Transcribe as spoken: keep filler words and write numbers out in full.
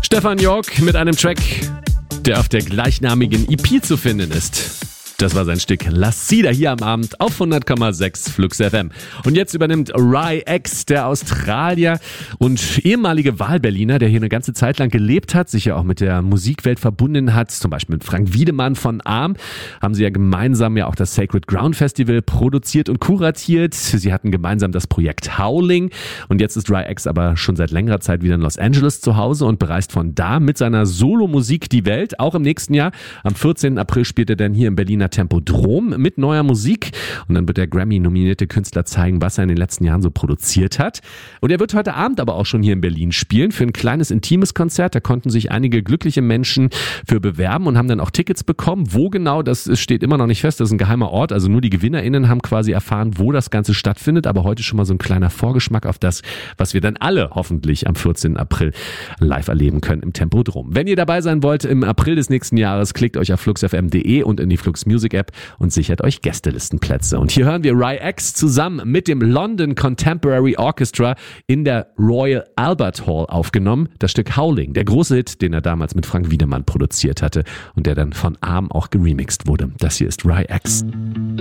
Stefan York mit einem Track, der auf der gleichnamigen E P zu finden ist. Das war sein Stück La Sida hier am Abend auf hundert Komma sechs Flux F M. Und jetzt übernimmt Rai X, der Australier und ehemalige Wahlberliner, der hier eine ganze Zeit lang gelebt hat, sich ja auch mit der Musikwelt verbunden hat, zum Beispiel mit Frank Wiedemann von Arm, haben sie ja gemeinsam ja auch das Sacred Ground Festival produziert und kuratiert. Sie hatten gemeinsam das Projekt Howling und jetzt ist Rai X aber schon seit längerer Zeit wieder in Los Angeles zu Hause und bereist von da mit seiner Solo-Musik die Welt. Auch im nächsten Jahr, am vierzehnten April, spielt er dann hier im Berliner Tempodrom mit neuer Musik und dann wird der Grammy-nominierte Künstler zeigen, was er in den letzten Jahren so produziert hat. Und er wird heute Abend aber auch schon hier in Berlin spielen für ein kleines, intimes Konzert. Da konnten sich einige glückliche Menschen für bewerben und haben dann auch Tickets bekommen. Wo genau, das steht immer noch nicht fest. Das ist ein geheimer Ort. Also nur die GewinnerInnen haben quasi erfahren, wo das Ganze stattfindet. Aber heute schon mal so ein kleiner Vorgeschmack auf das, was wir dann alle hoffentlich am vierzehnten April live erleben können im Tempodrom. Wenn ihr dabei sein wollt im April des nächsten Jahres, klickt euch auf flux f m punkt de und in die Flux Music App und sichert euch Gästelistenplätze. Und hier hören wir Rai X zusammen mit dem London Contemporary Orchestra in der Royal Albert Hall aufgenommen. Das Stück Howling, der große Hit, den er damals mit Frank Wiedemann produziert hatte und der dann von Arm auch geremixed wurde. Das hier ist Rai X.